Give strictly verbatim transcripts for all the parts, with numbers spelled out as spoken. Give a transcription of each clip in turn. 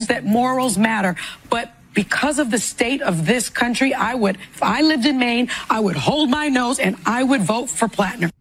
that morals matter. But because of the state of this country, I would, if I lived in Maine, I would hold my nose and I would vote for Plattner.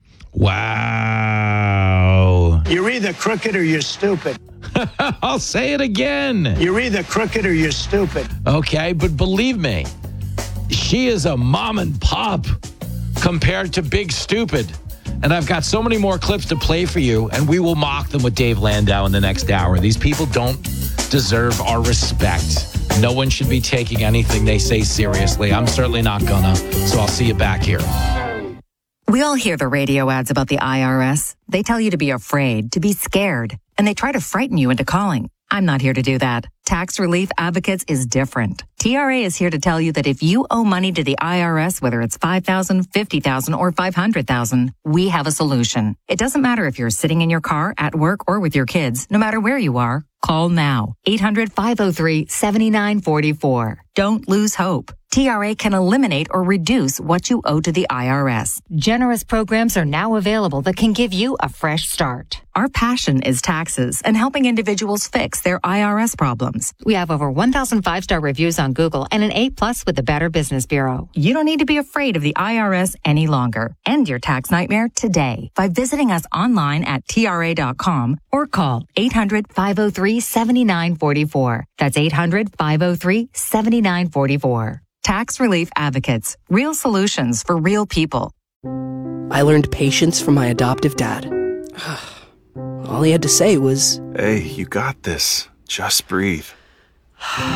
Wow. You're either crooked or you're stupid. I'll say it again. You're either crooked or you're stupid. Okay, but believe me, she is a mom and pop compared to Big Stupid. And I've got so many more clips to play for you, and we will mock them with Dave Landau in the next hour. These people don't deserve our respect. No one should be taking anything they say seriously. I'm certainly not gonna. So I'll see you back here. We all hear the radio ads about the I R S. They tell you to be afraid, to be scared, and they try to frighten you into calling. I'm not here to do that. Tax Relief Advocates is different. T R A is here to tell you that if you owe money to the I R S, whether it's five thousand dollars, fifty thousand dollars, or five hundred thousand dollars, we have a solution. It doesn't matter if you're sitting in your car, at work, or with your kids. No matter where you are, call now. eight hundred, five oh three, seven nine four four. Don't lose hope. T R A can eliminate or reduce what you owe to the I R S. Generous programs are now available that can give you a fresh start. Our passion is taxes and helping individuals fix their I R S problems. We have over one thousand five-star reviews on Google and an A plus with the Better Business Bureau. You don't need to be afraid of the I R S any longer. End your tax nightmare today by visiting us online at T R A dot com or call eight hundred, five oh three, seven nine four four. That's eight hundred, five oh three, seven nine four four. Tax Relief Advocates. Real solutions for real people. I learned patience from my adoptive dad. All he had to say was, "Hey, you got this. Just breathe."